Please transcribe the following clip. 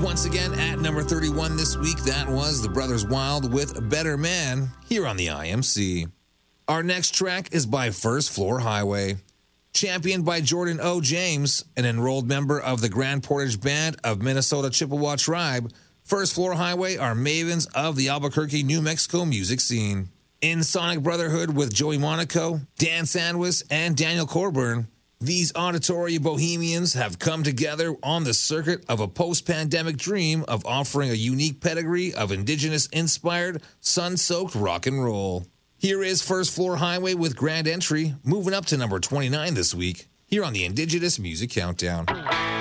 Once again, at number 31 this week, that was the Brothers Wild with Better Man here on the IMC. Our next track is by First Floor Highway. Championed by Jordan O. James, an enrolled member of the Grand Portage Band of Minnesota Chippewa Tribe, First Floor Highway are mavens of the Albuquerque, New Mexico music scene. In Sonic Brotherhood with Joey Monaco, Dan Sandwis, and Daniel Corburn, these auditory bohemians have come together on the circuit of a post-pandemic dream of offering a unique pedigree of indigenous-inspired, sun-soaked rock and roll. Here is First Floor Highway with Grand Entry, moving up to number 29 this week, here on the Indigenous Music Countdown.